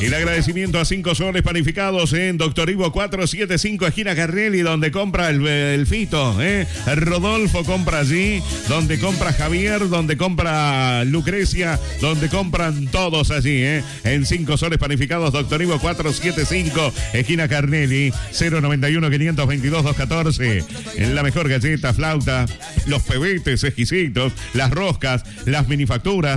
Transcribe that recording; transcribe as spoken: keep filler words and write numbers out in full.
El agradecimiento a cinco soles panificados en Doctor Ivo cuatrocientos setenta y cinco, esquina Carnelli, donde compra el, el Fito. ¿eh? Rodolfo compra allí, donde compra Javier, donde compra Lucrecia, donde compran todos allí. ¿eh? En cinco soles panificados, Doctor Ivo cuatrocientos setenta y cinco, esquina Carnelli, cero noventa y uno, quinientos veintidós, doscientos catorce. En la mejor galleta, flauta, los pebetes exquisitos, las roscas, las minifacturas.